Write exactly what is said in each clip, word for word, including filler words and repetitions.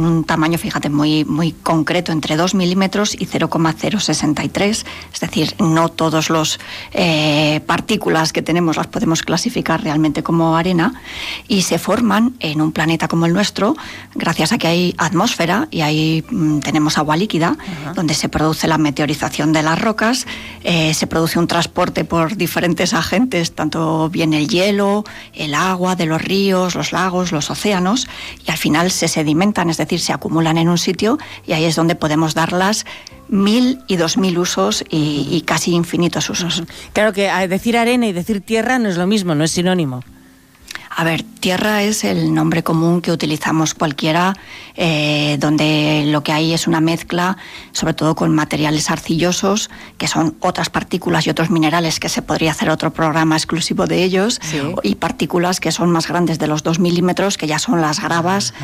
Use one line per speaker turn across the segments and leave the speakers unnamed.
en un tamaño, fíjate, muy, muy concreto, entre dos milímetros y cero coma cero sesenta y tres, es decir, no todas las eh, partículas que tenemos las podemos clasificar realmente como arena, y se forman en un planeta como el nuestro gracias a que hay atmósfera y ahí mmm, tenemos agua líquida, uh-huh. donde se produce la meteorización de las rocas, eh, se produce un transporte por diferentes agentes, tanto bien el hielo, el agua de los ríos, los lagos, los océanos, y al final se sedimentan, es decir, se acumulan en un sitio, y ahí es donde podemos darlas mil y dos mil usos y, y casi infinitos usos.
Claro que decir arena y decir tierra no es lo mismo, no es sinónimo.
A ver, tierra es el nombre común que utilizamos cualquiera, eh, donde lo que hay es una mezcla, sobre todo con materiales arcillosos, que son otras partículas y otros minerales, que se podría hacer otro programa exclusivo de ellos, sí. y partículas que son más grandes de los dos milímetros, que ya son las gravas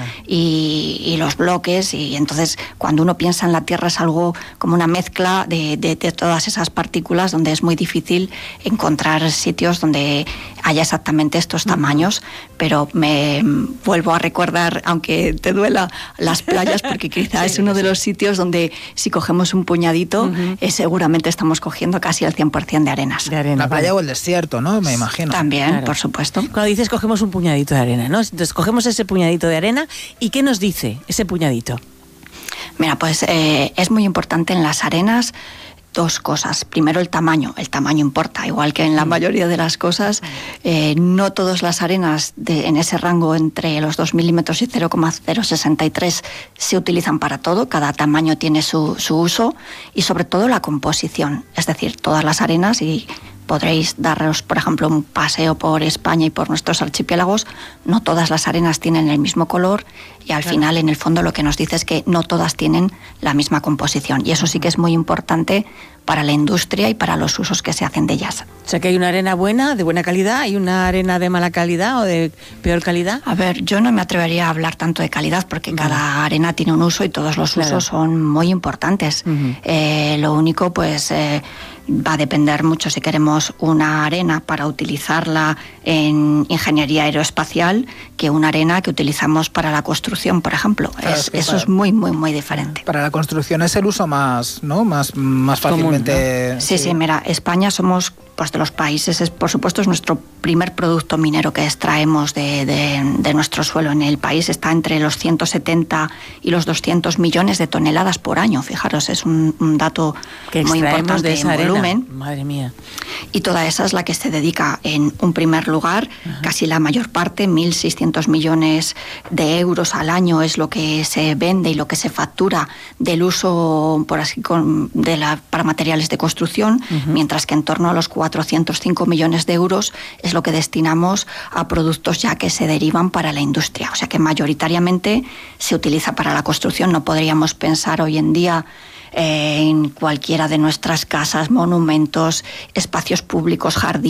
y, y los bloques, y entonces cuando uno piensa en la tierra es algo como una mezcla de, de, de todas esas partículas, donde es muy difícil encontrar sitios donde haya exactamente estos tamaños. Pero me vuelvo a recordar, aunque te duela, las playas, porque quizá sí, es uno de los sitios donde si cogemos un puñadito, uh-huh. eh, seguramente estamos cogiendo casi el cien por ciento de arenas.
De arena, la playa vale. O el desierto, ¿no? Me imagino.
También, claro. Por supuesto.
Cuando dices cogemos un puñadito de arena, ¿no? Entonces cogemos ese puñadito de arena, ¿y qué nos dice ese puñadito?
Mira, pues eh, es muy importante en las arenas dos cosas. Primero, el tamaño. El tamaño importa, igual que en la mayoría de las cosas. Eh, no todas las arenas de, en ese rango entre los dos milímetros y cero coma cero sesenta y tres se utilizan para todo. Cada tamaño tiene su, su uso, y sobre todo la composición. Es decir, todas las arenas, y podréis daros, por ejemplo, un paseo por España y por nuestros archipiélagos, no todas las arenas tienen el mismo color, y al claro. final, en el fondo, lo que nos dice es que no todas tienen la misma composición, y eso sí que es muy importante para la industria y para los usos que se hacen de ellas.
O sea, que hay una arena buena, de buena calidad, y una arena de mala calidad o de peor calidad.
A ver, yo no me atrevería a hablar tanto de calidad, porque vale. cada arena tiene un uso y todos los claro. usos son muy importantes. Uh-huh. Eh, lo único, pues... Eh, va a depender mucho si queremos una arena para utilizarla en ingeniería aeroespacial que una arena que utilizamos para la construcción, por ejemplo. Claro, es, es eso para, es muy, muy, muy diferente.
Para la construcción es el uso más, ¿no? Más, más fácilmente...
Común, ¿no? Sí, sí, sí, mira, España somos, pues, de los países, es, por supuesto, es nuestro primer producto minero que extraemos de, de, de nuestro suelo. En el país está entre los ciento setenta y los doscientos millones de toneladas por año. Fijaros, es un, un dato
que
muy importante
de esa
en volumen.
Madre mía.
Y toda esa es la que se dedica en un primer lugar, uh-huh. casi la mayor parte, mil seiscientos millones de euros al año es lo que se vende y lo que se factura del uso por así, con, de la, para materiales de construcción, uh-huh. mientras que en torno a los cuatrocientos cinco millones de euros es lo que destinamos a productos ya que se derivan para la industria. O sea que mayoritariamente se utiliza para la construcción. No podríamos pensar hoy en día en cualquiera de nuestras casas, monumentos, espacios públicos, jardines,